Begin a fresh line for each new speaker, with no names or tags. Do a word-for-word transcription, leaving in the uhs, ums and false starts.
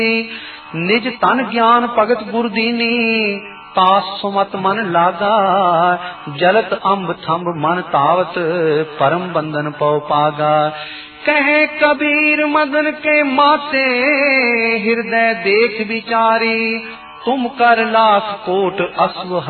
निज तन ज्ञान भगत गुर दीनी, तास सुमत मन लागा। जलत अम्ब थम्ब मन तावत, परम बंधन पौ पागा। कहे कबीर मदन के माते, हृदय देख विचारी। तुम कर लाख कोट अश्व